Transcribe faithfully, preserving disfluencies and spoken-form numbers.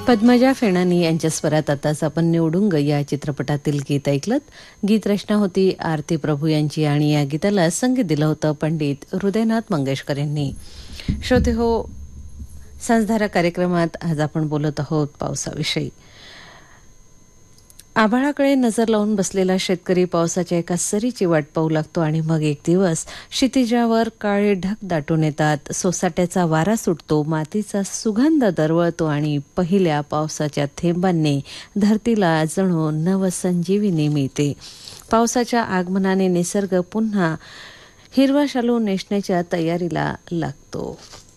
पद्मजा फेणानी यांच्या स्वरात आताच आपण निवडुंग या चित्रपटातील गीत ऐकलत. गीत रचना होती आरती प्रभू यांची आणि या गीताला संगीत दिलं होतं पंडित हृदयनाथ मंगेशकर यांनी. श्रोते हो, संस्धारा कार्यक्रमात आज आपण बोलत आहोत पावसाविषयी. आभाळाकडे नजर लावून बसलेला शेतकरी पावसाच्या एका सरीची वाट पाहू लागतो आणि मग एक दिवस क्षितिजावर काळे ढग दाटून येतात, सोसाट्याचा वारा सुटतो, मातीचा सुगंध दरवळतो आणि पहिल्या पावसाच्या थेंबांनी धरतीला जणू नवसंजीवनी मिळते. पावसाच्या आगमनाने निसर्ग पुन्हा हिरवा शालू नेसण्याच्या तयारीला लागतो.